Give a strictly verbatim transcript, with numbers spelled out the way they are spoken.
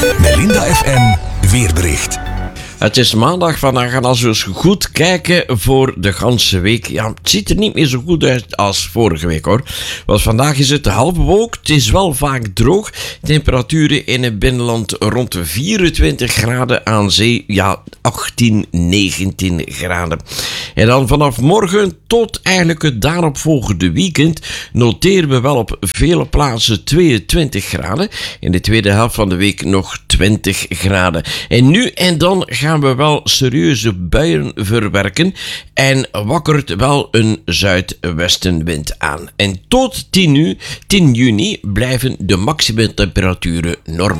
Melinda F M weerbericht. Het is maandag vandaag en als we eens goed kijken voor de ganse week, ja, het ziet er niet meer zo goed uit als vorige week hoor. Want vandaag is het half bewolkt, het is wel vaak droog. Temperaturen in het binnenland rond de vierentwintig graden, aan zee ja achttien, negentien graden. En dan vanaf morgen tot eigenlijk het daaropvolgende weekend noteren we wel op vele plaatsen tweeëntwintig graden. In de tweede helft van de week nog twintig graden. En nu en dan gaan we wel serieuze buien verwerken en wakkert wel een zuidwestenwind aan. En tot tien juni blijven de maximumtemperaturen normaal.